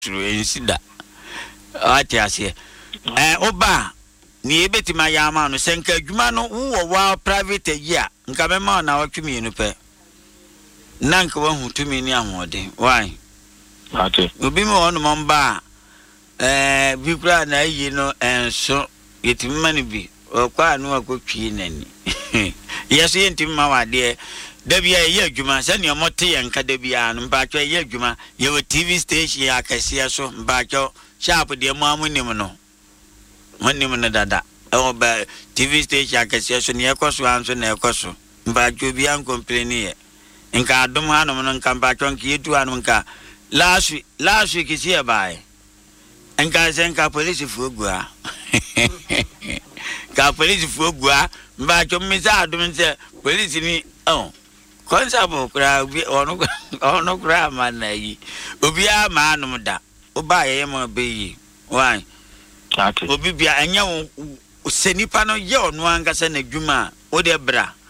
insida ati ase oba ni ebetima ya ama no senka adwuma no wo wa private year nka bema na watwemi no pe nanka wa hutumi ni ahode why ate obi me wonu momba bi kura na yi no enso yetimma ni bi okwa anu akotwi nani yeso yentimma wade dabia ye adwuma se ne omote ye nka dabia no mba twa ye adwuma ye wo TV station akase so mba twa sharp de mo amunim no monim no dada ba TV station akase so ne ekoso anso na ekoso mba twa bi an complain ye nka adom hanom no nka mba twa nka yetu hanom nka last week isi e bai nka senka police fuogua ka police fuogua mba twa misa adom nse police ni Konsabo kura ono kura manayi obi a ma anum da oba ye mo beyi why ate obi bia enya wo senipa no ye ono anga se na dwuma o de bra